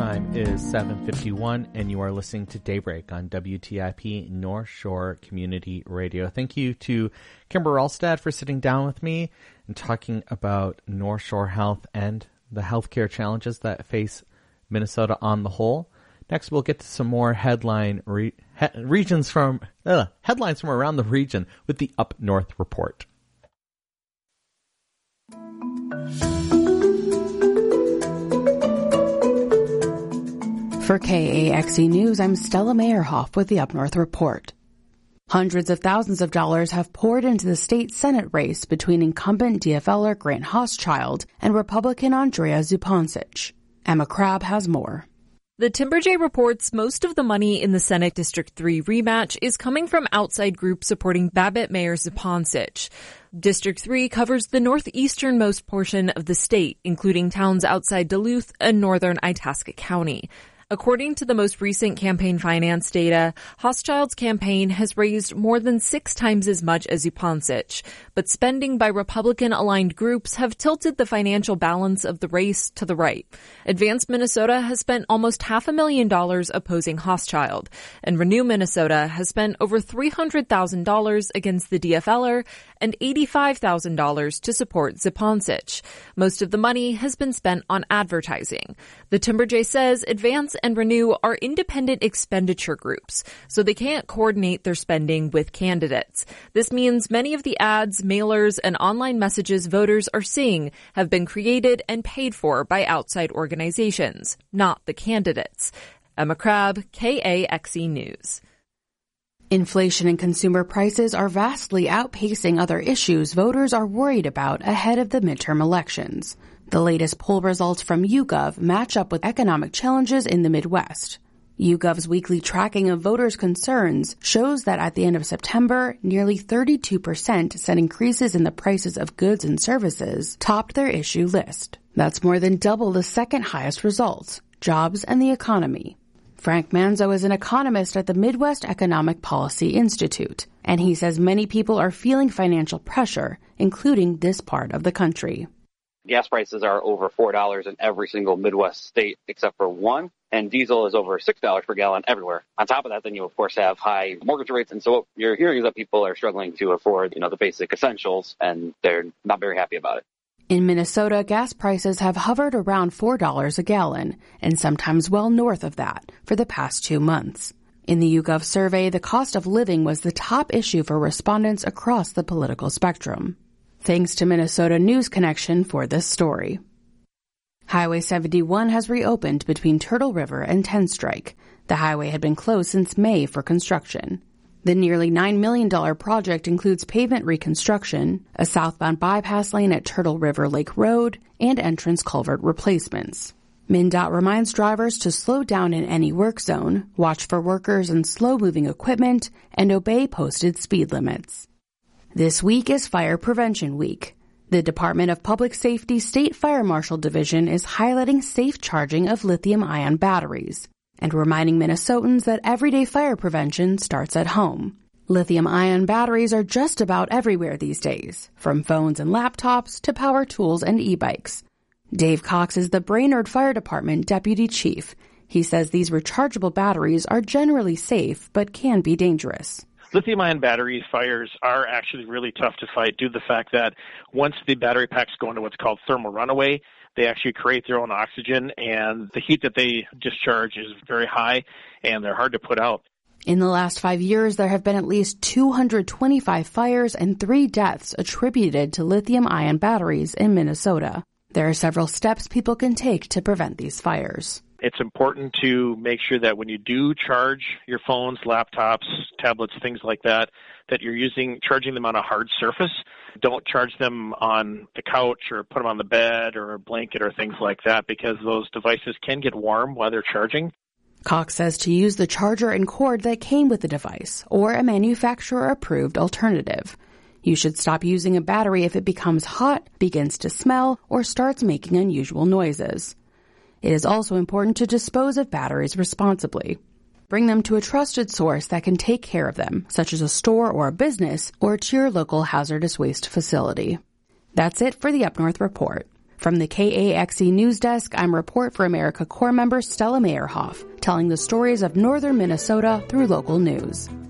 time is 7:51, and you are listening to Daybreak on WTIP North Shore Community Radio. Thank you to Kimber Ralstad for sitting down with me and talking about North Shore Health and the healthcare challenges that face Minnesota on the whole. Next, we'll get to some more headlines from around the region with the Up North Report. For KAXE News, I'm Stella Meyerhoff with the Up North Report. Hundreds of thousands of dollars have poured into the state Senate race between incumbent DFLer Grant Hochschild and Republican Andrea Zupancic. Emma Crabb has more. The Timberjay reports most of the money in the Senate District 3 rematch is coming from outside groups supporting Babbitt Mayor Zupancic. District 3 covers the northeasternmost portion of the state, including towns outside Duluth and northern Itasca County. According to the most recent campaign finance data, Hochschild's campaign has raised more than 6 times as much as Zupancic, but spending by Republican-aligned groups have tilted the financial balance of the race to the right. Advance Minnesota has spent almost $500,000 opposing Hochschild, and Renew Minnesota has spent over $300,000 against the DFLer and $85,000 to support Zupancic. Most of the money has been spent on advertising. The Timberjay says Advance and Renew are independent expenditure groups, so they can't coordinate their spending with candidates. This means many of the ads, mailers, and online messages voters are seeing have been created and paid for by outside organizations, not the candidates. Emma Crabb, KAXE News. Inflation and consumer prices are vastly outpacing other issues voters are worried about ahead of the midterm elections. The latest poll results from YouGov match up with economic challenges in the Midwest. YouGov's weekly tracking of voters' concerns shows that at the end of September, nearly 32% said increases in the prices of goods and services topped their issue list. That's more than double the second highest results, jobs and the economy. Frank Manzo is an economist at the Midwest Economic Policy Institute, and he says many people are feeling financial pressure, including this part of the country. Gas prices are over $4 in every single Midwest state except for one, and diesel is over $6 per gallon everywhere. On top of that, then you, of course, have high mortgage rates, and so what you're hearing is that people are struggling to afford, the basic essentials, and they're not very happy about it. In Minnesota, gas prices have hovered around $4 a gallon, and sometimes well north of that, for the past 2 months. In the YouGov survey, the cost of living was the top issue for respondents across the political spectrum. Thanks to Minnesota News Connection for this story. Highway 71 has reopened between Turtle River and Tenstrike. The highway had been closed since May for construction. The nearly $9 million project includes pavement reconstruction, a southbound bypass lane at Turtle River Lake Road, and entrance culvert replacements. MnDOT reminds drivers to slow down in any work zone, watch for workers and slow-moving equipment, and obey posted speed limits. This week is Fire Prevention Week. The Department of Public Safety State Fire Marshal Division is highlighting safe charging of lithium-ion batteries and reminding Minnesotans that everyday fire prevention starts at home. Lithium-ion batteries are just about everywhere these days, from phones and laptops to power tools and e-bikes. Dave Cox is the Brainerd Fire Department Deputy Chief. He says these rechargeable batteries are generally safe but can be dangerous. Lithium-ion battery fires are actually really tough to fight due to the fact that once the battery packs go into what's called thermal runaway, they actually create their own oxygen, and the heat that they discharge is very high, and they're hard to put out. In the last 5 years, there have been at least 225 fires and 3 deaths attributed to lithium-ion batteries in Minnesota. There are several steps people can take to prevent these fires. It's important to make sure that when you do charge your phones, laptops, tablets, things like that, that you're charging them on a hard surface. Don't charge them on the couch or put them on the bed or a blanket or things like that, because those devices can get warm while they're charging. Cox says to use the charger and cord that came with the device or a manufacturer-approved alternative. You should stop using a battery if it becomes hot, begins to smell, or starts making unusual noises. It is also important to dispose of batteries responsibly. Bring them to a trusted source that can take care of them, such as a store or a business, or to your local hazardous waste facility. That's it for the Up North Report. From the KAXE News Desk, I'm Report for America Corps member Stella Meyerhoff, telling the stories of northern Minnesota through local news.